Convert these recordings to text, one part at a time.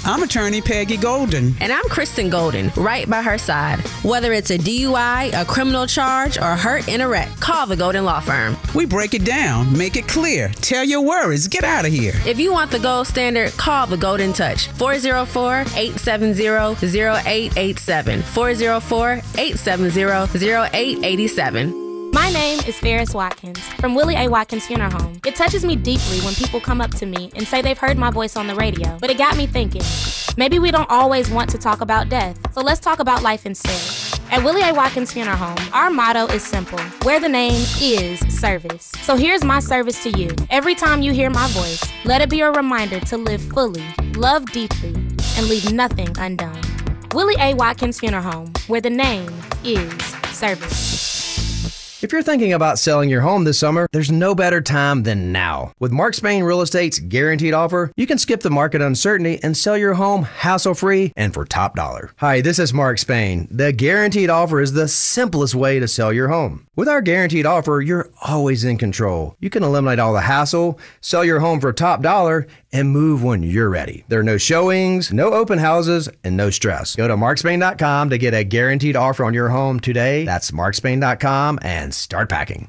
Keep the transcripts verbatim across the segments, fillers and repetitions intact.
I'm attorney Peggy Golden. And I'm Kristen Golden, right by her side. Whether it's a D U I, a criminal charge, or hurt in a wreck, call the Golden Law Firm. We break it down, make it clear, tell your worries, get out of here. If you want the gold standard, call the Golden Touch. four oh four, eight seven zero, zero eight eight seven. four oh four, eight seven zero, zero eight eight seven. My name is Ferris Watkins from Willie A. Watkins Funeral Home. It touches me deeply when people come up to me and say they've heard my voice on the radio, but it got me thinking, maybe we don't always want to talk about death, so let's talk about life instead. At Willie A. Watkins Funeral Home, our motto is simple, where the name is service. So here's my service to you. Every time you hear my voice, let it be a reminder to live fully, love deeply, and leave nothing undone. Willie A. Watkins Funeral Home, where the name is service. If you're thinking about selling your home this summer, there's no better time than now. With Mark Spain Real Estate's guaranteed offer, you can skip the market uncertainty and sell your home hassle-free and for top dollar. Hi, this is Mark Spain. The guaranteed offer is the simplest way to sell your home. With our guaranteed offer, you're always in control. You can eliminate all the hassle, sell your home for top dollar, and move when you're ready. There are no showings, no open houses, and no stress. Go to mark spain dot com to get a guaranteed offer on your home today. That's mark spain dot com and start packing.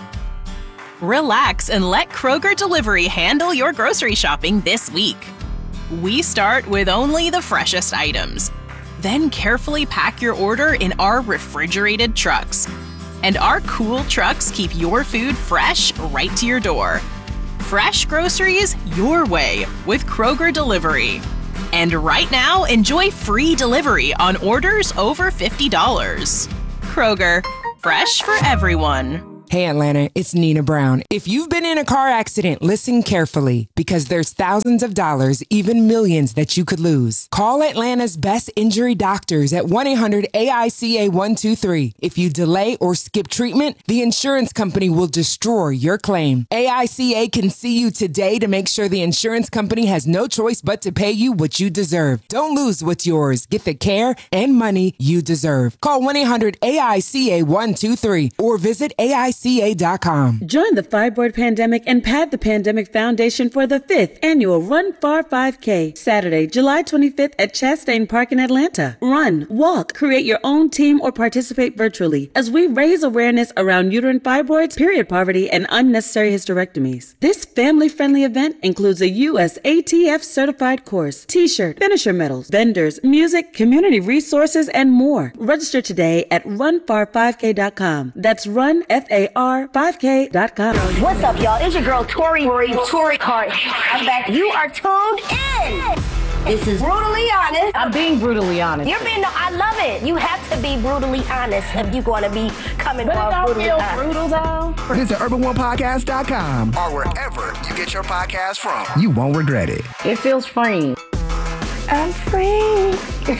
Relax and let Kroger Delivery handle your grocery shopping this week. We start with only the freshest items. Then carefully pack your order in our refrigerated trucks. And our cool trucks keep your food fresh right to your door. Fresh groceries your way with Kroger Delivery. And right now, enjoy free delivery on orders over fifty dollars. Kroger, fresh for everyone. Hey Atlanta, it's Nina Brown. If you've been in a car accident, listen carefully because there's thousands of dollars, even millions that you could lose. Call Atlanta's best injury doctors at one eight hundred A I C A one two three. If you delay or skip treatment, the insurance company will destroy your claim. A I C A can see you today to make sure the insurance company has no choice but to pay you what you deserve. Don't lose what's yours. Get the care and money you deserve. Call one eight hundred A I C A one two three or visit A I C A dot com. Join the Fibroid Pandemic and Pad the Pandemic Foundation for the fifth annual Run Far five K, Saturday, July twenty-fifth at Chastain Park in Atlanta. Run, walk, create your own team or participate virtually as we raise awareness around uterine fibroids, period poverty, and unnecessary hysterectomies. This family-friendly event includes a U S A T F certified course, t-shirt, finisher medals, vendors, music, community resources, and more. Register today at run far five k dot com. That's run, F A R five K dot com. What's up, y'all? It's your girl, Tori, Tori, Tori Cart. I'm back. You are tuned in. This is Brutally Honest. I'm being brutally honest. You're being, I love it. You have to be brutally honest if you're going to be coming but off brutally feel honest. brutal, though. Visit urban one podcast dot com or wherever you get your podcast from. You won't regret it. It feels free. I'm free.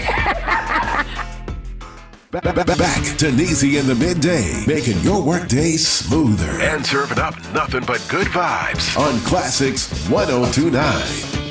Back, back, back to Neezy in the midday, making your workday smoother and serving up nothing but good vibes on Classics one oh two point nine.